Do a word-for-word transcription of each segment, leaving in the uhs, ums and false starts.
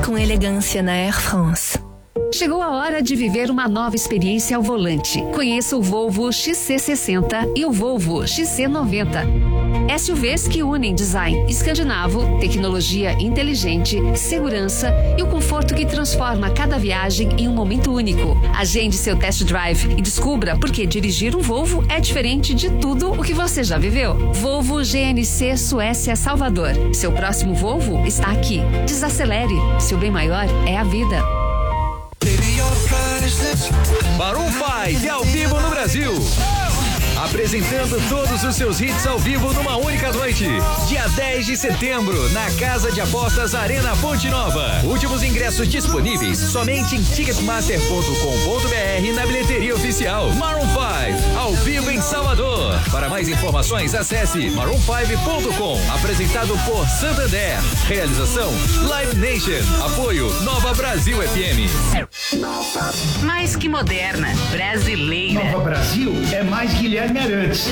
com elegância na Air France. Chegou a hora de viver uma nova experiência ao volante. Conheça o Volvo X C sessenta e o Volvo X C noventa. S U Vs que unem design escandinavo, tecnologia inteligente, segurança e o conforto que transforma cada viagem em um momento único. Agende seu test drive e descubra por que dirigir um Volvo é diferente de tudo o que você já viveu. Volvo G N C Suécia Salvador. Seu próximo Volvo está aqui. Desacelere. Seu bem maior é a vida. Maroon cinco ao vivo no Brasil. Apresentando todos os seus hits ao vivo numa única noite. Dia dez de setembro, na Casa de Apostas Arena Fonte Nova. Últimos ingressos disponíveis somente em ticketmaster ponto com ponto br na bilheteria oficial. Maroon cinco, ao vivo em Salvador. Para mais informações, acesse maroon cinco ponto com. Apresentado por Santander. Realização Live Nation. Apoio Nova Brasil F M. Mais que moderna, brasileira. Nova Brasil é mais Guilherme Arantes.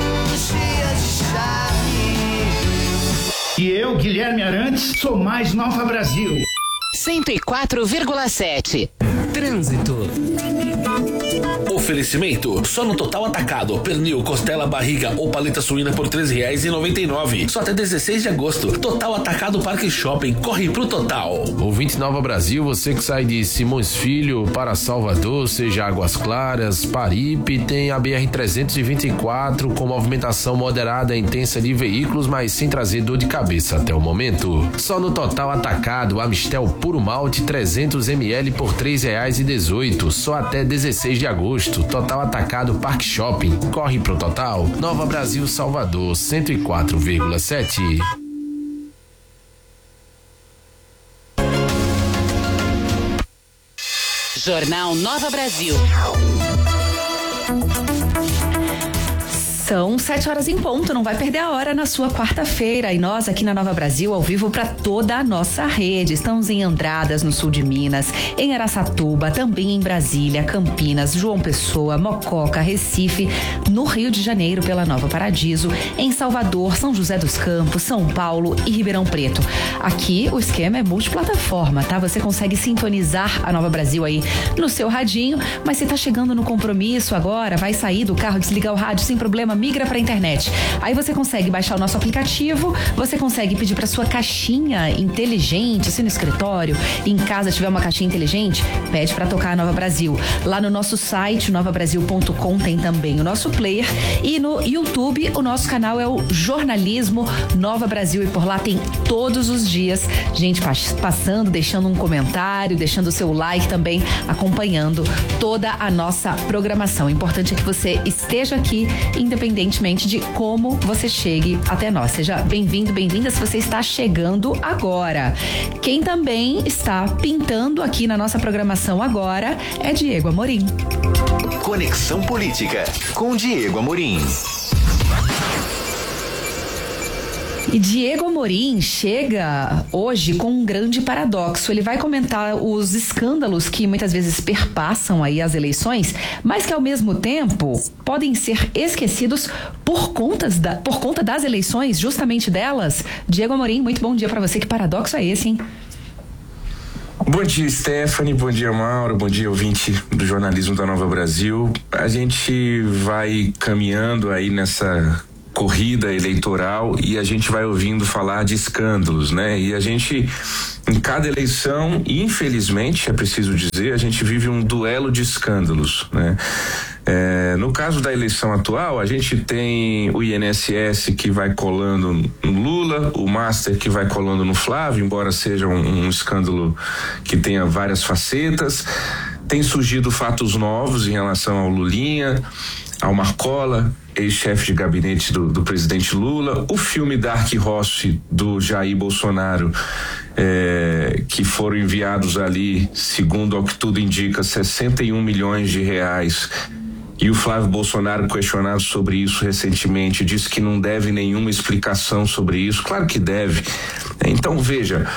E eu, Guilherme Arantes, sou mais Nova Brasil. cento e quatro vírgula sete. Trânsito. Oferecimento só no Total Atacado. Pernil, costela, barriga ou paleta suína por treze reais e noventa e nove. Só até dezesseis de agosto. Total Atacado Parque Shopping. Corre pro Total. Ouvinte Nova Brasil, você que sai de Simões Filho para Salvador, seja Águas Claras, Paripe, tem a B R trezentos e vinte e quatro com movimentação moderada e intensa de veículos, mas sem trazer dor de cabeça até o momento. Só no Total Atacado, Amistel Puro Malte trezentos mililitros por três reais e dezoito. Só até dezesseis de agosto. Total Atacado Parque Shopping. Corre pro Total. Nova Brasil Salvador cento e quatro vírgula sete. Jornal Nova Brasil. São sete horas em ponto, não vai perder a hora na sua quarta-feira. E nós aqui na Nova Brasil, ao vivo para toda a nossa rede. Estamos em Andradas, no sul de Minas, em Araçatuba, também em Brasília, Campinas, João Pessoa, Mococa, Recife, no Rio de Janeiro pela Nova Paradiso, em Salvador, São José dos Campos, São Paulo e Ribeirão Preto. Aqui o esquema é multiplataforma, tá? Você consegue sintonizar a Nova Brasil aí no seu radinho, mas você tá chegando no compromisso agora, vai sair do carro, desligar o rádio sem problema, migra para a internet. Aí você consegue baixar o nosso aplicativo, você consegue pedir para sua caixinha inteligente, se no escritório, em casa tiver uma caixinha inteligente, pede para tocar a Nova Brasil. Lá no nosso site, nova brasil ponto com, tem também o nosso player, e no YouTube o nosso canal é o Jornalismo Nova Brasil, e por lá tem todos os dias gente passando, deixando um comentário, deixando o seu like também, acompanhando toda a nossa programação. O importante é que você esteja aqui, independentemente de como você chegue até nós. Seja bem-vindo, bem-vinda se você está chegando agora. Quem também está pintando aqui na nossa programação agora é Diego Amorim. Conexão Política com Diego Amorim. E Diego Amorim chega hoje com um grande paradoxo. Ele vai comentar os escândalos que muitas vezes perpassam aí as eleições, mas que ao mesmo tempo podem ser esquecidos por, contas da, por conta das eleições, justamente delas. Diego Amorim, muito bom dia para você. Que paradoxo é esse, hein? Bom dia, Stephanie, bom dia, Mauro, bom dia, ouvinte do Jornalismo da Nova Brasil. A gente vai caminhando aí nessa corrida eleitoral e a gente vai ouvindo falar de escândalos, né? E a gente, em cada eleição, infelizmente, é preciso dizer, a gente vive um duelo de escândalos, né? É, no caso da eleição atual, a gente tem o I N S S que vai colando no Lula, o Master que vai colando no Flávio, embora seja um, um escândalo que tenha várias facetas. Tem surgido fatos novos em relação ao Lulinha, ao Marcola, ex-chefe de gabinete do, do presidente Lula, o filme Dark Horse do Jair Bolsonaro, é, que foram enviados ali, segundo ao que tudo indica, sessenta e um milhões de reais. E o Flávio Bolsonaro, questionado sobre isso recentemente, disse que não deve nenhuma explicação sobre isso. Claro que deve. Então, veja,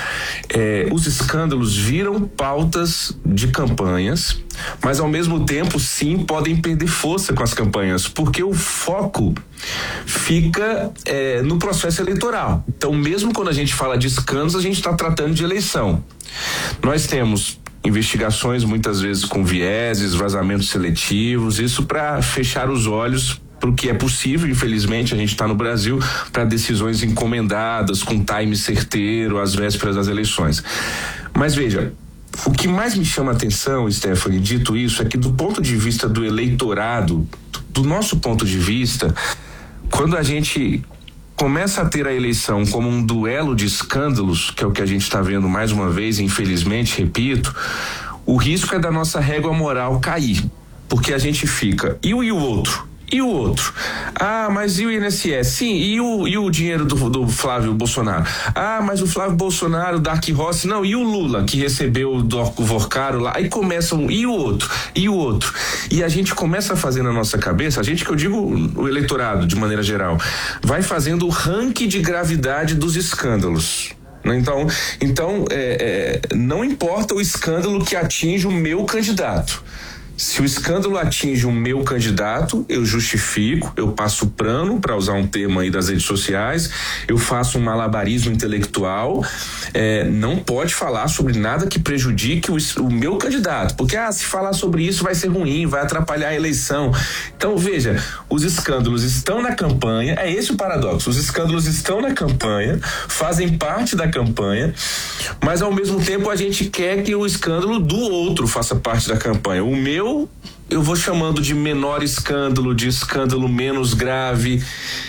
É, os escândalos viram pautas de campanhas, mas ao mesmo tempo, sim, podem perder força com as campanhas, porque o foco fica é, no processo eleitoral. Então, mesmo quando a gente fala de escândalos, a gente está tratando de eleição. Nós temos investigações muitas vezes com vieses, vazamentos seletivos, isso para fechar os olhos para o que é possível. Infelizmente, a gente está no Brasil para decisões encomendadas, com time certeiro, às vésperas das eleições. Mas veja, o que mais me chama a atenção, Stephanie, dito isso, é que do ponto de vista do eleitorado, do nosso ponto de vista, quando a gente começa a ter a eleição como um duelo de escândalos, que é o que a gente está vendo mais uma vez, infelizmente, repito, o risco é da nossa régua moral cair, porque a gente fica, e o, e o outro? E o outro? Ah, mas e o I N S S? Sim, e o, e o dinheiro do, do Flávio Bolsonaro? Ah, mas o Flávio Bolsonaro, Dark Rossi, não, e o Lula que recebeu do Vorcaro lá? Aí começa um, e o outro? E o outro? E a gente começa a fazer na nossa cabeça, a gente que eu digo o eleitorado de maneira geral, vai fazendo o ranking de gravidade dos escândalos. Então, então é, é, não importa o escândalo que atinge o meu candidato. Se o escândalo atinge o meu candidato, eu justifico, eu passo plano, para usar um termo aí das redes sociais, eu faço um malabarismo intelectual, é, não pode falar sobre nada que prejudique o, o meu candidato, porque ah, se falar sobre isso vai ser ruim, vai atrapalhar a eleição. Então, veja, os escândalos estão na campanha, é esse o paradoxo, os escândalos estão na campanha, fazem parte da campanha, mas ao mesmo tempo a gente quer que o escândalo do outro faça parte da campanha. O meu eu vou chamando de menor escândalo, de escândalo menos grave.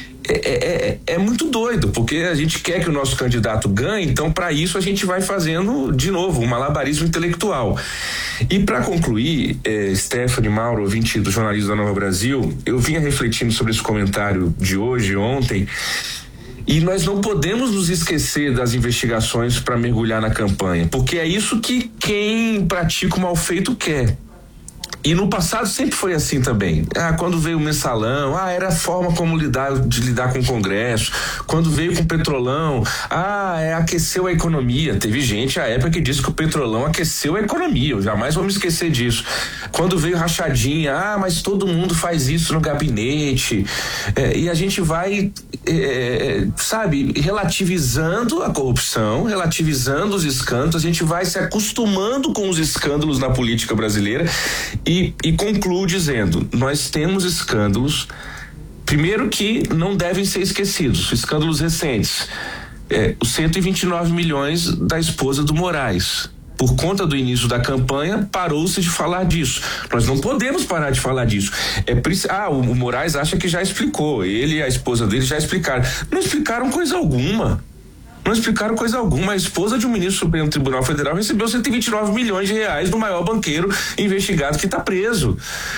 É, é, é muito doido, porque a gente quer que o nosso candidato ganhe, então para isso a gente vai fazendo de novo um malabarismo intelectual. E para concluir, é, Stephanie, Mauro, ouvinte do Jornalismo da Nova Brasil, eu vinha refletindo sobre esse comentário de hoje, ontem, e nós não podemos nos esquecer das investigações para mergulhar na campanha, porque é isso que quem pratica o mal feito quer. E no passado sempre foi assim também. Ah, quando veio o mensalão, ah, era a forma como lidar, de lidar com o Congresso. Quando veio com o petrolão, ah, é, aqueceu a economia. Teve gente à época que disse que o petrolão aqueceu a economia. Eu jamais vou me esquecer disso. Quando veio rachadinha, ah, mas todo mundo faz isso no gabinete. É, e a gente vai, é, sabe, relativizando a corrupção, relativizando os escândalos, a gente vai se acostumando com os escândalos na política brasileira. E, e concluo dizendo, nós temos escândalos, primeiro que não devem ser esquecidos, escândalos recentes, é, os cento e vinte e nove milhões da esposa do Moraes. Por conta do início da campanha, parou-se de falar disso. Nós não podemos parar de falar disso. É, ah, o, o Moraes acha que já explicou, ele e a esposa dele já explicaram. Não explicaram coisa alguma. Não explicaram coisa alguma. A esposa de um ministro do Supremo Tribunal Federal recebeu cento e vinte e nove milhões de reais do maior banqueiro investigado que está preso.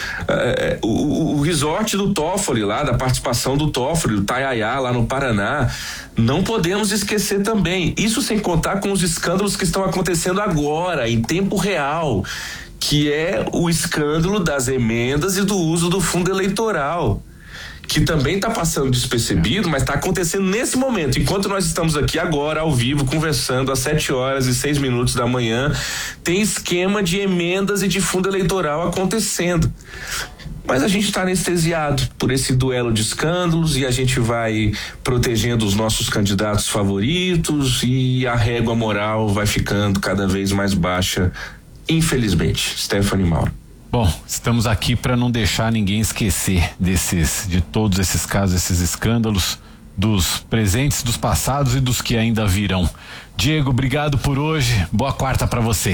É, o, o, o resort do Toffoli lá, da participação do Toffoli, do Taiaiá lá no Paraná, não podemos esquecer também. Isso sem contar com os escândalos que estão acontecendo agora, em tempo real, que é o escândalo das emendas e do uso do fundo eleitoral, que também está passando despercebido, mas está acontecendo nesse momento. Enquanto nós estamos aqui agora, ao vivo, conversando, às sete horas e seis minutos da manhã, tem esquema de emendas e de fundo eleitoral acontecendo. Mas a gente está anestesiado por esse duelo de escândalos e a gente vai protegendo os nossos candidatos favoritos e a régua moral vai ficando cada vez mais baixa, infelizmente. Stephanie, Mauro. Bom, estamos aqui para não deixar ninguém esquecer desses, de todos esses casos, esses escândalos, dos presentes, dos passados e dos que ainda virão. Diego, obrigado por hoje. Boa quarta para você.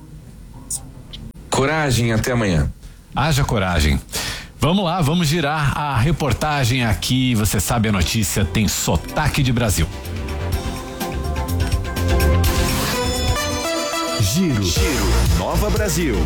Coragem, até amanhã. Haja coragem. Vamos lá, vamos girar a reportagem aqui. Você sabe, a notícia tem sotaque de Brasil. Giro. Giro. Nova Brasil.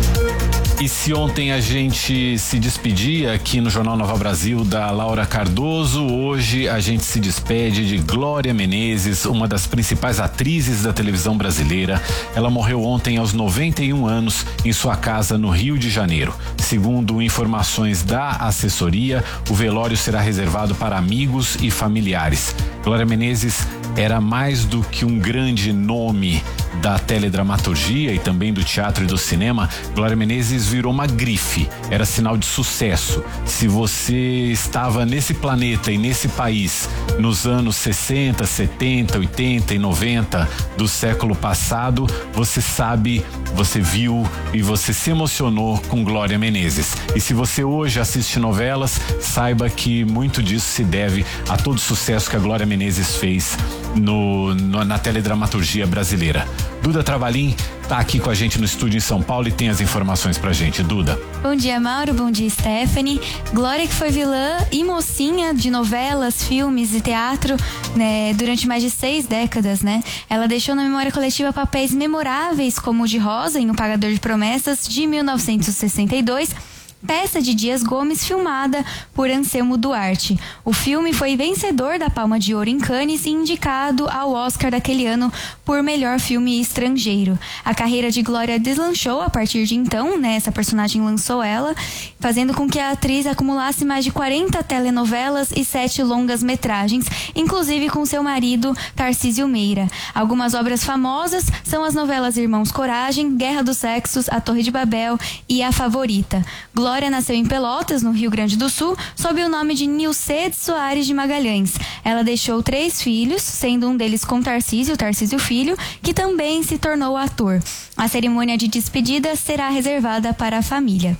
E se ontem a gente se despedia aqui no Jornal Nova Brasil da Laura Cardoso, hoje a gente se despede de Glória Menezes, uma das principais atrizes da televisão brasileira. Ela morreu ontem aos noventa e um anos em sua casa no Rio de Janeiro. Segundo informações da assessoria, o velório será reservado para amigos e familiares. Glória Menezes era mais do que um grande nome da teledramaturgia e também do teatro e do cinema. Glória Menezes virou uma grife, era sinal de sucesso. Se você estava nesse planeta e nesse país nos anos sessenta, setenta, oitenta e noventa do século passado, você sabe, você viu e você se emocionou com Glória Menezes. E se você hoje assiste novelas, saiba que muito disso se deve a todo o sucesso que a Glória Menezes fez no, no, na teledramaturgia brasileira. Duda Travalim tá aqui com a gente no estúdio em São Paulo e tem as informações pra gente. Duda. Bom dia, Mauro. Bom dia, Stephanie. Glória, que foi vilã e mocinha de novelas, filmes e teatro, né, durante mais de seis décadas, né? Ela deixou na memória coletiva papéis memoráveis como o de Rosa em O Pagador de Promessas, de mil novecentos e sessenta e dois, peça de Dias Gomes filmada por Anselmo Duarte. O filme foi vencedor da Palma de Ouro em Cannes e indicado ao Oscar daquele ano por melhor filme estrangeiro. A carreira de Glória deslanchou a partir de então, né? Essa personagem lançou ela, fazendo com que a atriz acumulasse mais de quarenta telenovelas e sete longas metragens, inclusive com seu marido Tarcísio Meira. Algumas obras famosas são as novelas Irmãos Coragem, Guerra dos Sexos, A Torre de Babel e A Favorita. Glória Glória nasceu em Pelotas, no Rio Grande do Sul, sob o nome de Nilce de Soares de Magalhães. Ela deixou três filhos, sendo um deles com Tarcísio, Tarcísio Filho, que também se tornou ator. A cerimônia de despedida será reservada para a família.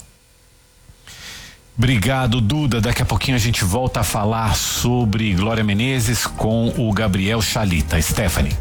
Obrigado, Duda. Daqui a pouquinho a gente volta a falar sobre Glória Menezes com o Gabriel Chalita. Stephanie.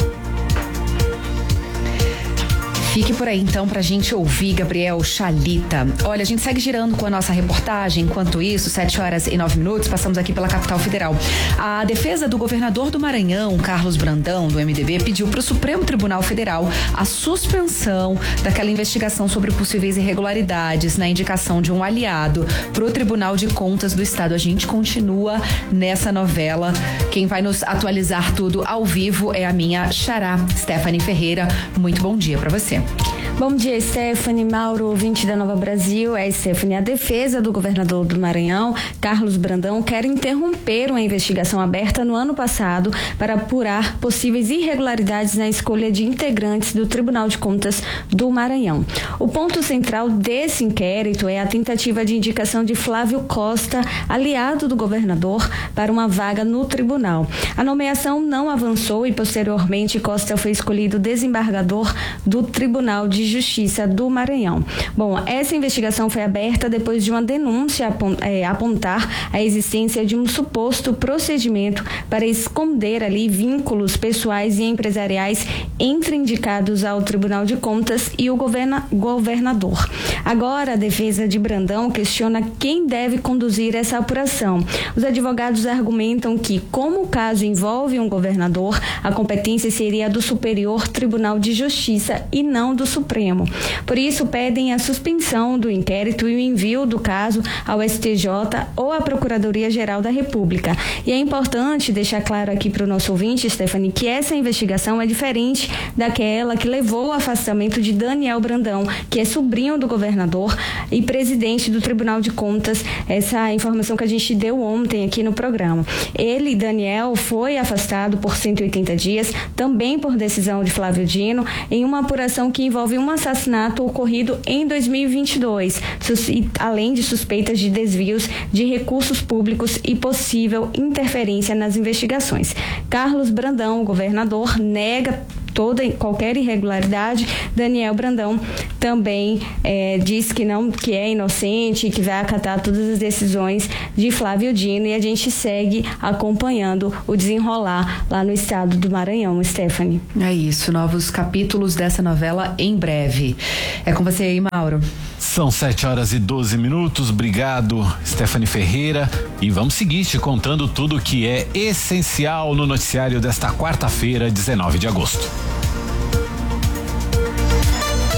Fique por aí então pra gente ouvir Gabriel Chalita. Olha, a gente segue girando com a nossa reportagem. Enquanto isso, sete horas e nove minutos, passamos aqui pela capital federal. A defesa do governador do Maranhão, Carlos Brandão, do M D B, pediu para o Supremo Tribunal Federal a suspensão daquela investigação sobre possíveis irregularidades na indicação de um aliado para o Tribunal de Contas do Estado. A gente continua nessa novela. Quem vai nos atualizar tudo ao vivo é a minha xará, Stephanie Ferreira. Muito bom dia para você. Bom dia, Stephanie, Mauro, ouvinte da Nova Brasil. É, Stephanie, a defesa do governador do Maranhão, Carlos Brandão, quer interromper uma investigação aberta no ano passado para apurar possíveis irregularidades na escolha de integrantes do Tribunal de Contas do Maranhão. O ponto central desse inquérito é a tentativa de indicação de Flávio Costa, aliado do governador, para uma vaga no tribunal. A nomeação não avançou e, posteriormente, Costa foi escolhido desembargador do Tribunal de Justiça do Maranhão. Bom, essa investigação foi aberta depois de uma denúncia é, apontar a existência de um suposto procedimento para esconder ali vínculos pessoais e empresariais entre indicados ao Tribunal de Contas e o governa, governador. Agora, a defesa de Brandão questiona quem deve conduzir essa apuração. Os advogados argumentam que, como o caso envolve um governador, a competência seria do Superior Tribunal de Justiça e não do Supremo. Por isso, pedem a suspensão do inquérito e o envio do caso ao S T J ou à Procuradoria-Geral da República. E é importante deixar claro aqui para o nosso ouvinte, Stephanie, que essa investigação é diferente daquela que levou ao afastamento de Daniel Brandão, que é sobrinho do governador e presidente do Tribunal de Contas. Essa informação que a gente deu ontem aqui no programa. Ele, Daniel, foi afastado por cento e oitenta dias, também por decisão de Flávio Dino, em uma apuração que envolve um assassinato ocorrido em dois mil e vinte e dois, além de suspeitas de desvios de recursos públicos e possível interferência nas investigações. Carlos Brandão, governador, nega toda qualquer irregularidade. Daniel Brandão também é, diz que não, que é inocente e que vai acatar todas as decisões de Flávio Dino, e a gente segue acompanhando o desenrolar lá no estado do Maranhão, Stephanie. É isso, novos capítulos dessa novela em breve. É com você aí, Mauro. São sete horas e doze minutos. Obrigado, Stephanie Ferreira. E vamos seguir te contando tudo que é essencial no noticiário desta quarta-feira, dezenove de agosto.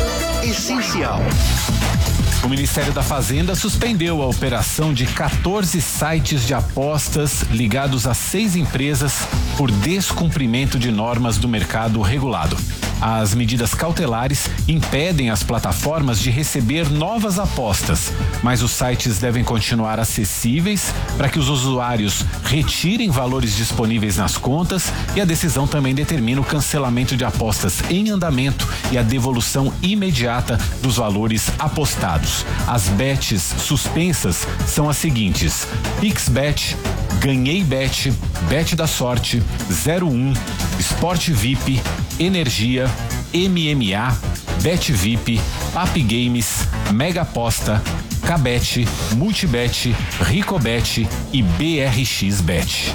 essencial. O Ministério da Fazenda suspendeu a operação de quatorze sites de apostas ligados a seis empresas por descumprimento de normas do mercado regulado. As medidas cautelares impedem as plataformas de receber novas apostas, mas os sites devem continuar acessíveis para que os usuários retirem valores disponíveis nas contas, e a decisão também determina o cancelamento de apostas em andamento e a devolução imediata dos valores apostados. As bets suspensas são as seguintes: PixBet, Ganhei Bet, Bet da Sorte, zero um, Sport V I P, Energia, M M A, Bet V I P, Pap Games, Mega Aposta, Cabet, Multibet, Ricobet e B R X Bet.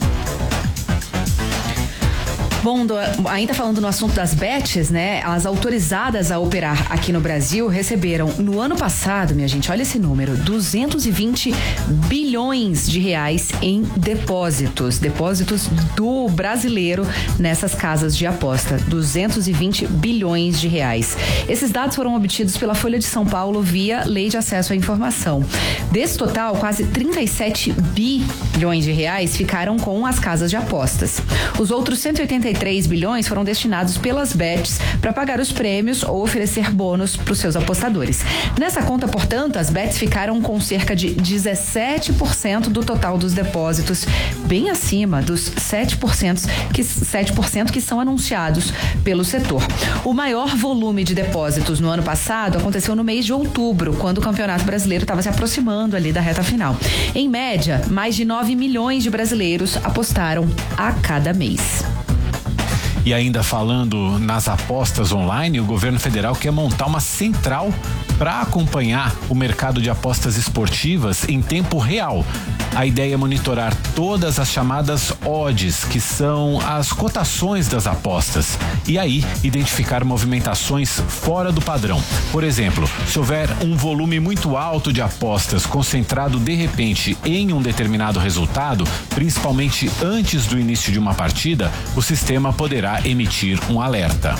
Bom, do, ainda falando no assunto das bets, né? As autorizadas a operar aqui no Brasil receberam no ano passado, minha gente, olha esse número, duzentos e vinte bilhões de reais em depósitos, depósitos do brasileiro nessas casas de aposta, duzentos e vinte bilhões de reais. Esses dados foram obtidos pela Folha de São Paulo via Lei de Acesso à Informação. Desse total, quase trinta e sete bilhões de reais ficaram com as casas de apostas. Os outros cento e oitenta e três bilhões foram destinados pelas bets para pagar os prêmios ou oferecer bônus para os seus apostadores. Nessa conta, portanto, as bets ficaram com cerca de dezessete por cento do total dos depósitos, bem acima dos sete por cento que, sete por cento que são anunciados pelo setor. O maior volume de depósitos no ano passado aconteceu no mês de outubro, quando o Campeonato Brasileiro estava se aproximando ali da reta final. Em média, mais de nove milhões de brasileiros apostaram a cada mês. E ainda falando nas apostas online, o governo federal quer montar uma central para acompanhar o mercado de apostas esportivas em tempo real. A ideia é monitorar todas as chamadas odds, que são as cotações das apostas, e aí identificar movimentações fora do padrão. Por exemplo, se houver um volume muito alto de apostas concentrado de repente em um determinado resultado, principalmente antes do início de uma partida, o sistema poderá emitir um alerta.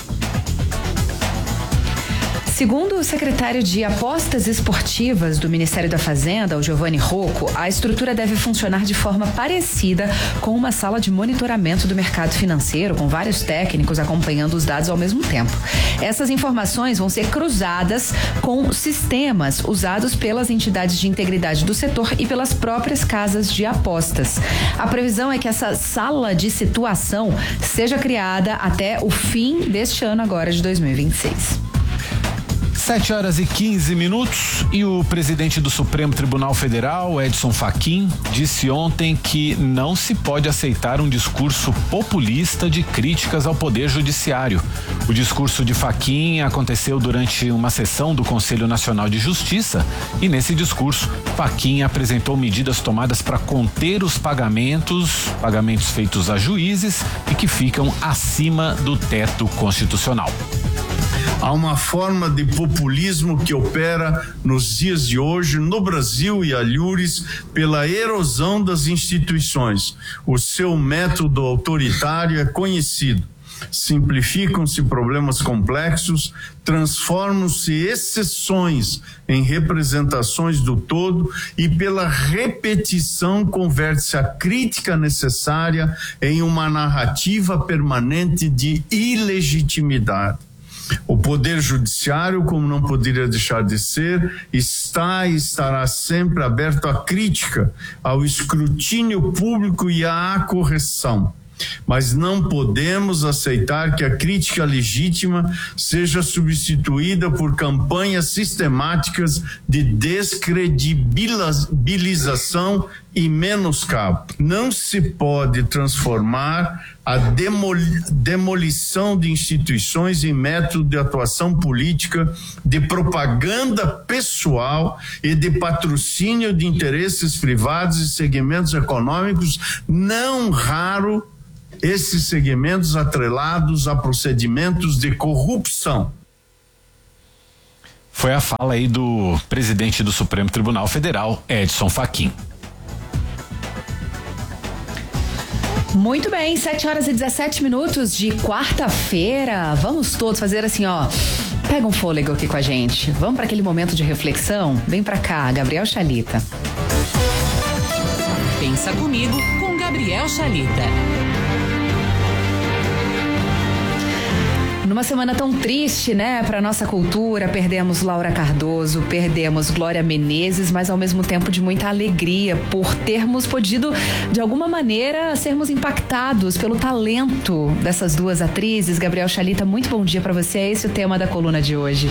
Segundo o secretário de Apostas Esportivas do Ministério da Fazenda, o Giovanni Rocco, a estrutura deve funcionar de forma parecida com uma sala de monitoramento do mercado financeiro, com vários técnicos acompanhando os dados ao mesmo tempo. Essas informações vão ser cruzadas com sistemas usados pelas entidades de integridade do setor e pelas próprias casas de apostas. A previsão é que essa sala de situação seja criada até o fim deste ano agora de dois mil e vinte e seis. Sete horas e quinze minutos, e o presidente do Supremo Tribunal Federal, Edson Fachin, disse ontem que não se pode aceitar um discurso populista de críticas ao Poder Judiciário. O discurso de Fachin aconteceu durante uma sessão do Conselho Nacional de Justiça, e nesse discurso, Fachin apresentou medidas tomadas para conter os pagamentos, pagamentos feitos a juízes e que ficam acima do teto constitucional. Há uma forma de populismo que opera nos dias de hoje no Brasil e alhures pela erosão das instituições. O seu método autoritário é conhecido. Simplificam-se problemas complexos, transformam-se exceções em representações do todo e pela repetição converte-se a crítica necessária em uma narrativa permanente de ilegitimidade. O Poder Judiciário, como não poderia deixar de ser, está e estará sempre aberto à crítica, ao escrutínio público e à correção. Mas não podemos aceitar que a crítica legítima seja substituída por campanhas sistemáticas de descredibilização e menoscabo. Não se pode transformar a demoli- demolição de instituições em método de atuação política, de propaganda pessoal e de patrocínio de interesses privados e segmentos econômicos, não raro esses segmentos atrelados a procedimentos de corrupção. Foi a fala aí do presidente do Supremo Tribunal Federal, Edson Fachin. Muito bem, sete horas e dezessete minutos de quarta-feira. Vamos todos fazer assim, ó. Pega um fôlego aqui com a gente. Vamos para aquele momento de reflexão? Vem para cá, Gabriel Chalita. Pensa comigo com Gabriel Chalita. Numa semana tão triste, né, para nossa cultura, perdemos Laura Cardoso, perdemos Glória Menezes, mas ao mesmo tempo de muita alegria por termos podido, de alguma maneira, sermos impactados pelo talento dessas duas atrizes. Gabriel Chalita, muito bom dia para você. É esse o tema da coluna de hoje.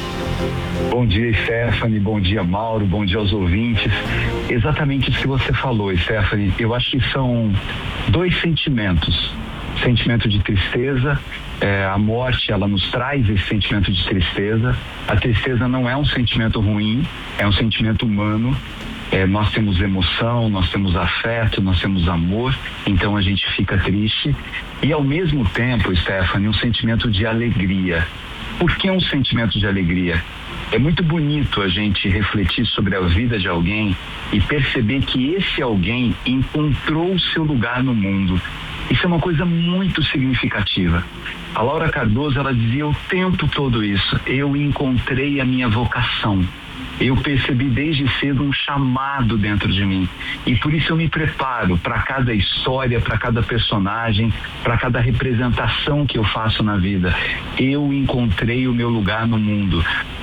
Bom dia, Stephanie, bom dia, Mauro, bom dia aos ouvintes. Exatamente isso que você falou, Stephanie. Eu acho que são dois sentimentos. Sentimento de tristeza, é, a morte, ela nos traz esse sentimento de tristeza. A tristeza não é um sentimento ruim, é um sentimento humano. É, nós temos emoção, nós temos afeto, nós temos amor, então a gente fica triste. E ao mesmo tempo, Stephanie, um sentimento de alegria. Por que um sentimento de alegria? É muito bonito a gente refletir sobre a vida de alguém e perceber que esse alguém encontrou o seu lugar no mundo. Isso é uma coisa muito significativa. A Laura Cardoso, ela dizia o tempo todo isso: eu encontrei a minha vocação. Eu percebi desde cedo um chamado dentro de mim, e por isso eu me preparo para cada história, para cada personagem, para cada representação que eu faço na vida. Eu encontrei o meu lugar no mundo.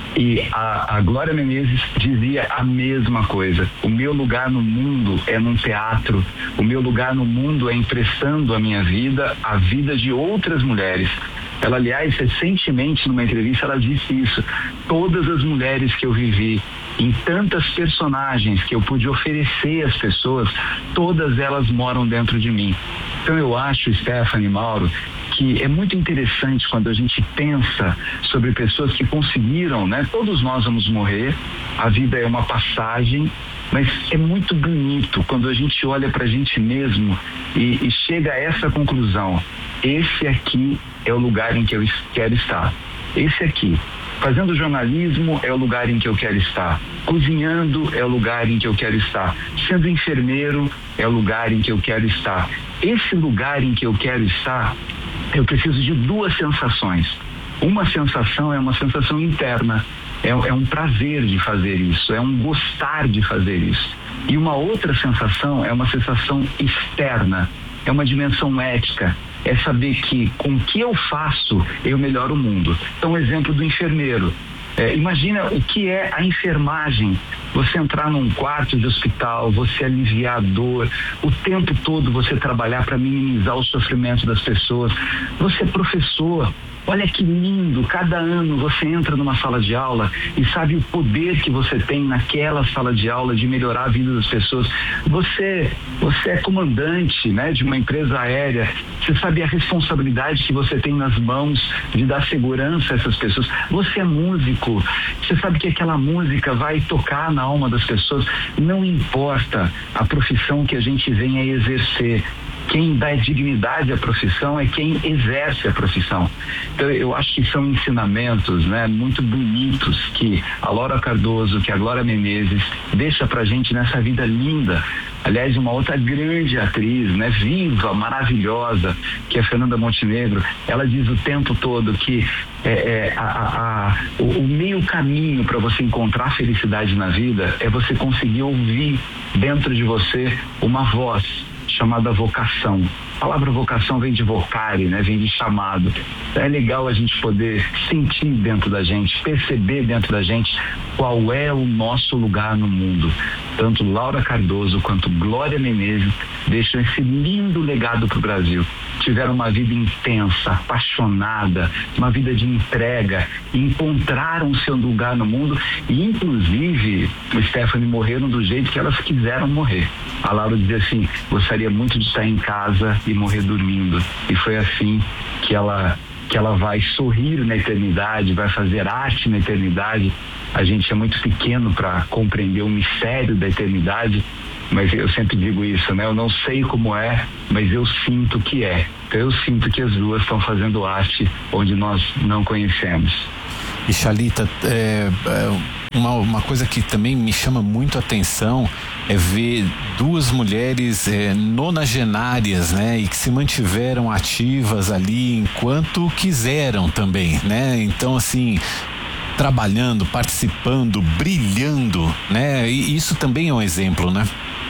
E a, a Glória Menezes dizia a mesma coisa: o meu lugar no mundo é num teatro, o meu lugar no mundo é emprestando a minha vida, a vida de outras mulheres. Ela, aliás, recentemente, numa entrevista, ela disse isso: todas as mulheres que eu vivi, em tantas personagens que eu pude oferecer às pessoas, todas elas moram dentro de mim. Então eu acho, Stephanie, Mauro, que é muito interessante quando a gente pensa sobre pessoas que conseguiram, né? Todos nós vamos morrer, a vida é uma passagem, mas é muito bonito quando a gente olha pra gente mesmo e, e chega a essa conclusão: esse aqui é o lugar em que eu quero estar. Esse aqui, fazendo jornalismo, é o lugar em que eu quero estar. Cozinhando é o lugar em que eu quero estar. Sendo enfermeiro é o lugar em que eu quero estar. Esse lugar em que eu quero estar, eu preciso de duas sensações. Uma sensação é uma sensação interna, é, é um prazer de fazer isso, é um gostar de fazer isso. E uma outra sensação é uma sensação externa, é uma dimensão ética, é saber que com o que eu faço eu melhoro o mundo. Então, um exemplo do enfermeiro. É, imagina o que é a enfermagem. Você entrar num quarto de hospital, você aliviar a dor, o tempo todo você trabalhar para minimizar o sofrimento das pessoas. Você é professor. Olha que lindo, cada ano você entra numa sala de aula e sabe o poder que você tem naquela sala de aula de melhorar a vida das pessoas. Você, você é comandante, né, de uma empresa aérea, você sabe a responsabilidade que você tem nas mãos de dar segurança a essas pessoas. Você é músico, você sabe que aquela música vai tocar na alma das pessoas. Não importa a profissão que a gente venha exercer, quem dá dignidade à profissão é quem exerce a profissão. Então eu acho que são ensinamentos, né, muito bonitos que a Laura Cardoso, que a Glória Menezes deixa pra gente nessa vida linda. Aliás, uma outra grande atriz, né, viva, maravilhosa, que é a Fernanda Montenegro, ela diz o tempo todo que é, é, a, a, a, o, o meio caminho para você encontrar felicidade na vida é você conseguir ouvir dentro de você uma voz chamada vocação. A palavra vocação vem de vocare, né? Vem de chamado. É legal a gente poder sentir dentro da gente, perceber dentro da gente qual é o nosso lugar no mundo. Tanto Laura Cardoso quanto Glória Menezes deixam esse lindo legado para o Brasil. Tiveram uma vida intensa, apaixonada, uma vida de entrega, encontraram o seu lugar no mundo e, inclusive, o Stephanie, morreram do jeito que elas quiseram morrer. A Laura dizia assim: gostaria muito de estar em casa e morrer dormindo. E foi assim que ela, que ela vai sorrir na eternidade, vai fazer arte na eternidade. A gente é muito pequeno para compreender o mistério da eternidade, mas eu sempre digo isso, né? Eu não sei como é, mas eu sinto que é. Então eu sinto que as duas estão fazendo arte onde nós não conhecemos. E Chalita, é, é uma, uma coisa que também me chama muito a atenção é ver duas mulheres é, nonagenárias, né, e que se mantiveram ativas ali enquanto quiseram também, né? Então, assim, trabalhando, participando, brilhando, né? E isso também é um exemplo, né?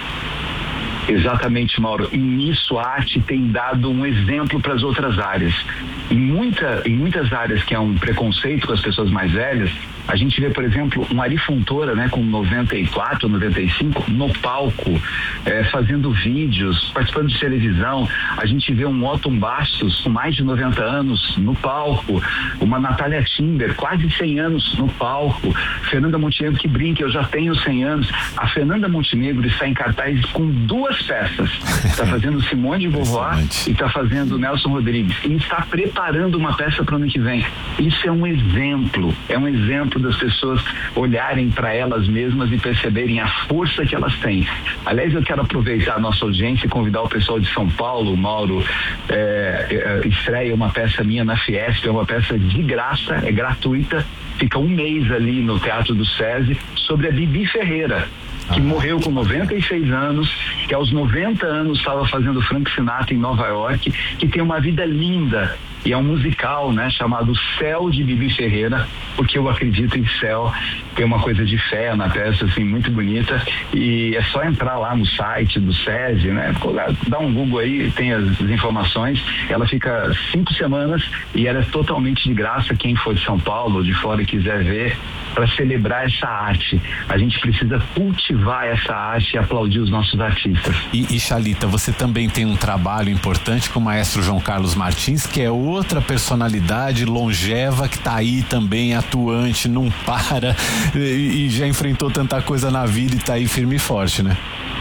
Exatamente, Mauro. E nisso a arte tem dado um exemplo para as outras áreas. Em, muita, em muitas áreas que é um preconceito com as pessoas mais velhas, a gente vê, por exemplo, um Ari Fontoura, né, com noventa e quatro, noventa e cinco, no palco, é, fazendo vídeos, participando de televisão. A gente vê um Otton Bastos, com mais de noventa anos, no palco. Uma Natália Timber, quase cem anos, no palco. Fernanda Montenegro, que brinca, eu já tenho cem anos. A Fernanda Montenegro está em cartaz com duas peças. Está fazendo Simone de Beauvoir e está fazendo Nelson Rodrigues. E está preparando uma peça para o ano que vem. Isso é um exemplo, é um exemplo das pessoas olharem para elas mesmas e perceberem a força que elas têm. Aliás, eu quero aproveitar a nossa audiência e convidar o pessoal de São Paulo. Mauro, é, é, estreia uma peça minha na Fiesp, é uma peça de graça, é gratuita, fica um mês ali no Teatro do SESI, sobre a Bibi Ferreira, que morreu com noventa e seis anos, que aos noventa anos estava fazendo Frank Sinatra em Nova York, que tem uma vida linda. E é um musical, né, chamado Céu, de Bibi Ferreira, porque eu acredito em céu. Tem uma coisa de fé na peça, assim, muito bonita. E é só entrar lá no site do SESI, né, dá um Google aí, tem as, as informações. Ela fica cinco semanas e ela é totalmente de graça. Quem for de São Paulo ou de fora e quiser ver, para celebrar essa arte. A gente precisa cultivar essa arte e aplaudir os nossos artistas. E, e Chalita, você também tem um trabalho importante com o maestro João Carlos Martins, que é outra personalidade longeva que tá aí também atuante, não para e, e já enfrentou tanta coisa na vida e tá aí firme e forte, né?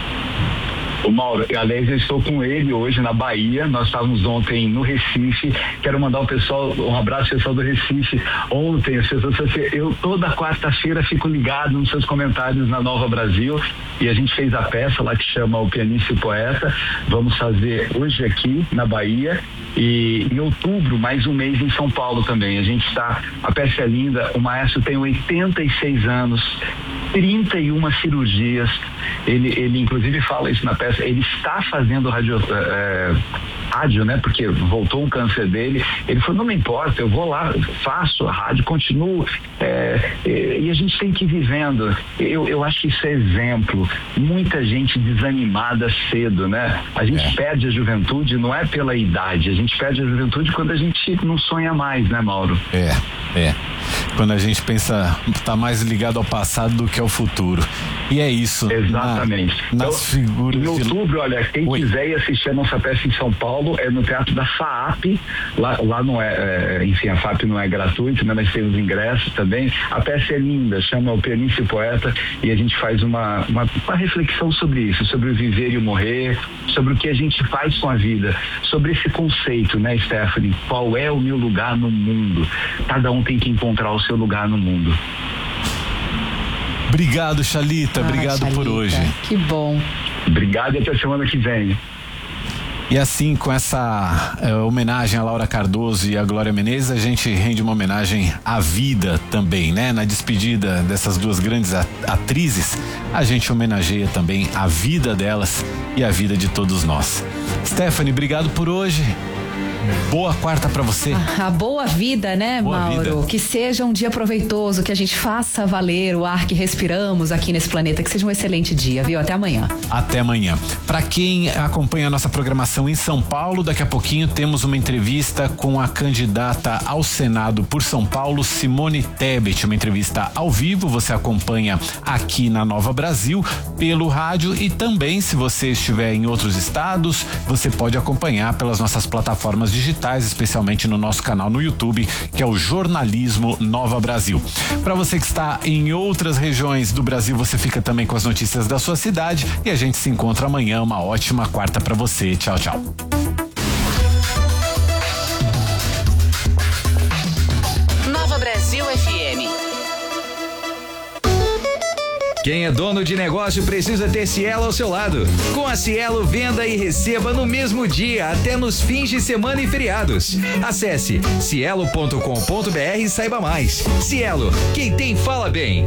O Mauro, aliás, eu estou com ele hoje na Bahia. Nós estávamos ontem no Recife. Quero mandar o pessoal, um abraço pessoal do Recife. Ontem, as pessoas, eu toda quarta-feira fico ligado nos seus comentários na Nova Brasil, e a gente fez a peça lá que chama O Pianista e o Poeta. Vamos fazer hoje aqui na Bahia e em outubro mais um mês em São Paulo também. A gente está, a peça é linda. O maestro tem oitenta e seis anos, trinta e uma cirurgias. Ele, ele inclusive fala isso na peça. Ele está fazendo radio, é, rádio, né? Porque voltou um câncer dele. Ele falou, não me importa, eu vou lá, faço a rádio, continuo. É, é, e a gente tem que ir vivendo. Eu, eu acho que isso é exemplo. Muita gente desanimada cedo, né? A gente é. perde a juventude, não é pela idade. A gente perde a juventude quando a gente não sonha mais, né, Mauro? É, é. Quando a gente pensa, tá mais ligado ao passado do que ao futuro. E é isso. Exatamente. Na, nas então, figuras em outubro, de... olha, quem Oi. quiser ir assistir a nossa peça em São Paulo, é no Teatro da FAAP. Lá, lá não é, é, enfim, a FAAP não é gratuito, né? Mas tem os ingressos também. A peça é linda, chama O Pianista e o Poeta, e a gente faz uma, uma, uma reflexão sobre isso, sobre o viver e o morrer, sobre o que a gente faz com a vida, sobre esse conceito, né, Stephanie? Qual é o meu lugar no mundo? Cada um tem que encontrar o seu lugar no mundo. Obrigado, Chalita. Ah, Obrigado Chalita. por hoje. Que bom. Obrigado e até semana que vem. E assim, com essa uh, homenagem a Laura Cardoso e a Glória Menezes, a gente rende uma homenagem à vida também, né? Na despedida dessas duas grandes atrizes, a gente homenageia também a vida delas e a vida de todos nós. Stephanie, obrigado por hoje. Boa quarta pra você. A, a boa vida, né, boa Mauro? Vida. Que seja um dia proveitoso, que a gente faça valer o ar que respiramos aqui nesse planeta, que seja um excelente dia, viu? Até amanhã. Até amanhã. Pra quem acompanha a nossa programação em São Paulo, daqui a pouquinho temos uma entrevista com a candidata ao Senado por São Paulo, Simone Tebet, uma entrevista ao vivo. Você acompanha aqui na Nova Brasil pelo rádio, e também, se você estiver em outros estados, você pode acompanhar pelas nossas plataformas digitais, especialmente no nosso canal no YouTube, que é o Jornalismo Nova Brasil. Para você que está em outras regiões do Brasil, você fica também com as notícias da sua cidade, e a gente se encontra amanhã. Uma ótima quarta para você. Tchau, tchau. Nova Brasil F M. Quem é dono de negócio precisa ter Cielo ao seu lado. Com a Cielo, venda e receba no mesmo dia, até nos fins de semana e feriados. Acesse cielo ponto com ponto br e saiba mais. Cielo, quem tem fala bem.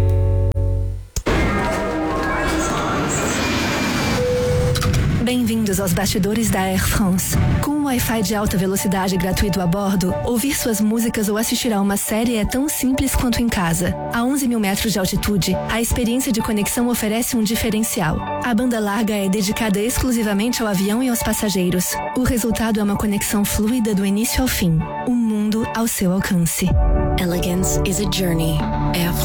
Bem-vindos aos bastidores da Air France. Com um Wi-Fi de alta velocidade gratuito a bordo, ouvir suas músicas ou assistir a uma série é tão simples quanto em casa. A onze mil metros de altitude, a experiência de conexão oferece um diferencial. A banda larga é dedicada exclusivamente ao avião e aos passageiros. O resultado é uma conexão fluida do início ao fim. O mundo ao seu alcance. Elegance is a journey. Air